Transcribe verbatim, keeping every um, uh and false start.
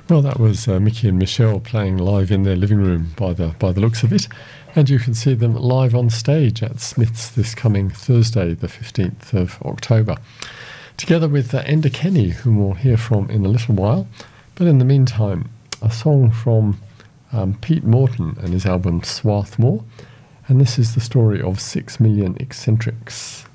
Well, that was uh, Mickey and Michelle playing live in their living room by the by the looks of it. And you can see them live on stage at Smith's this coming Thursday, the fifteenth of October. Together with uh, Enda Kenny, whom we'll hear from in a little while. But in the meantime, a song from um, Pete Morton and his album Swarthmore. And this is the story of Six Million Eccentrics.